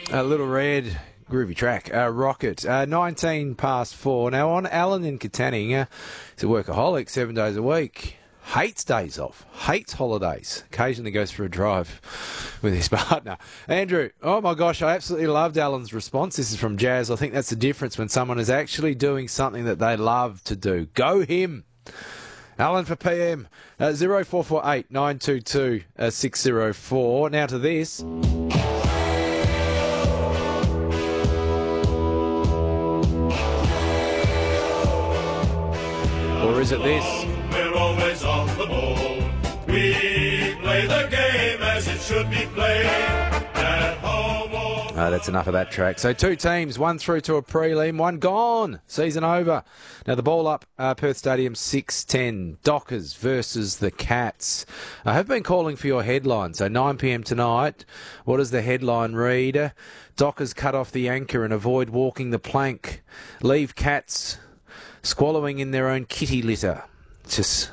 A Little Red, groovy track. Rocket, 19 past 4. Now on Alan in Katanning, he's a workaholic, 7 days a week. Hates days off, hates holidays. Occasionally goes for a drive with his partner. Andrew, oh my gosh, I absolutely loved Alan's response. This is from Jazz. I think that's the difference when someone is actually doing something that they love to do. Go him. Alan for PM, 0448 922 604. Now to this. Or is it this? We're always on the ball. We play the game as it should be played. At home or... That's enough of that track. So 2 teams, 1 through to a prelim, 1 gone. Season over. Now the ball up, Perth Stadium 6:10. Dockers versus the Cats. I have been calling for your headline. So 9 p.m. tonight. What does the headline read? Dockers cut off the anchor and avoid walking the plank. Leave Cats squallowing in their own kitty litter. Just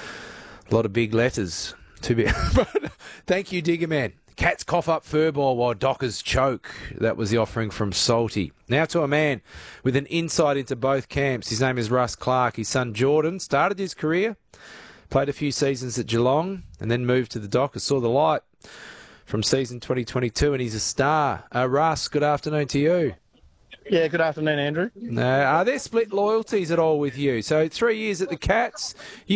a lot of big letters. Too big. Thank you, Digger Man. Cats cough up furball while Dockers choke. That was the offering from Salty. Now to a man with an insight into both camps. His name is Russ Clark. His son Jordan started his career, played a few seasons at Geelong, and then moved to the Dockers. Saw the light from season 2022, and he's a star. Russ, good afternoon to you. Yeah, good afternoon, Andrew. Are there split loyalties at all with you? So 3 years at the Cats,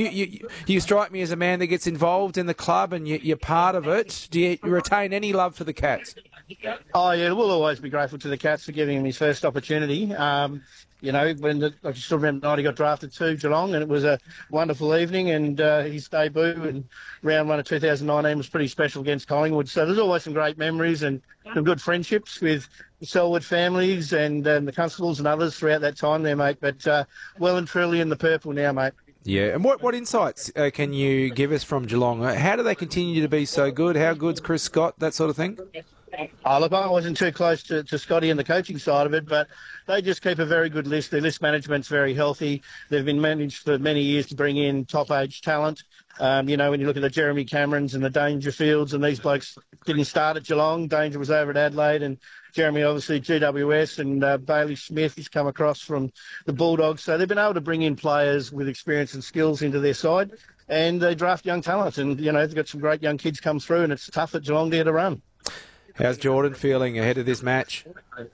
you strike me as a man that gets involved in the club and you're part of it. Do you retain any love for the Cats? Oh, yeah, we'll always be grateful to the Cats for giving him his first opportunity. You know, I still remember the night he got drafted to Geelong, and it was a wonderful evening, and his debut in round 1 of 2019 was pretty special against Collingwood. So there's always some great memories and some good friendships with the Selwood families and the Constables and others throughout that time there, mate. But well and truly in the purple now, mate. Yeah, and what insights can you give us from Geelong? How do they continue to be so good? How good's Chris Scott, that sort of thing? Oh, look, I wasn't too close to Scotty and the coaching side of it, but they just keep a very good list. Their list management's very healthy. They've been managed for many years to bring in top-age talent. You know, when you look at the Jeremy Camerons and the Dangerfields, and these blokes didn't start at Geelong. Danger was over at Adelaide, and Jeremy obviously GWS, and Bailey Smith has come across from the Bulldogs. So they've been able to bring in players with experience and skills into their side, and they draft young talent. And, you know, they've got some great young kids come through, and it's tough at Geelong there to run. How's Jordan feeling ahead of this match?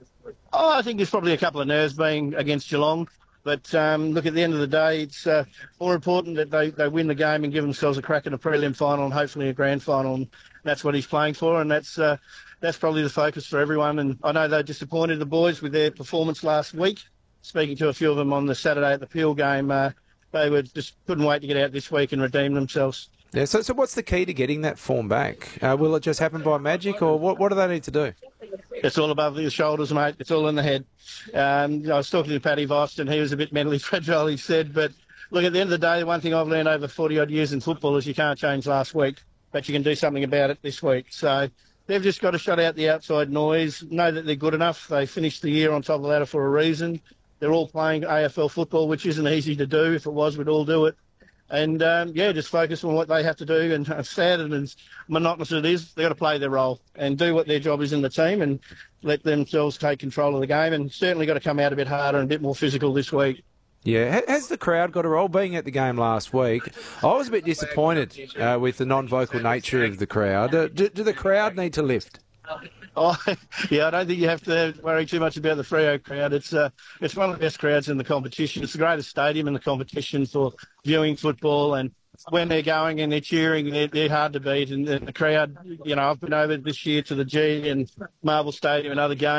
Oh, I think there's probably a couple of nerves being against Geelong. But, look, at the end of the day, it's more important that they win the game and give themselves a crack at a prelim final and hopefully a grand final. And that's what he's playing for, and that's probably the focus for everyone. And I know they disappointed the boys with their performance last week. Speaking to a few of them on the Saturday at the Peel game, they couldn't wait to get out this week and redeem themselves. Yeah, so what's the key to getting that form back? Will it just happen by magic, or what do they need to do? It's all above the shoulders, mate. It's all in the head. I was talking to Paddy Vost, and he was a bit mentally fragile, he said. But look, at the end of the day, one thing I've learned over 40-odd years in football is you can't change last week, but you can do something about it this week. So they've just got to shut out the outside noise, know that they're good enough. They finished the year on top of the ladder for a reason. They're all playing AFL football, which isn't easy to do. If it was, we'd all do it. And, just focus on what they have to do. And as sad and as monotonous as it is, they've got to play their role and do what their job is in the team and let themselves take control of the game. And certainly got to come out a bit harder and a bit more physical this week. Yeah, has the crowd got a role? Being at the game last week, I was a bit disappointed with the non-vocal nature of the crowd. Do the crowd need to lift? Oh, yeah, I don't think you have to worry too much about the Freo crowd. It's one of the best crowds in the competition. It's the greatest stadium in the competition for viewing football, and when they're going and they're cheering, they're hard to beat. And the crowd, you know, I've been over this year to the G and Marvel Stadium and other games.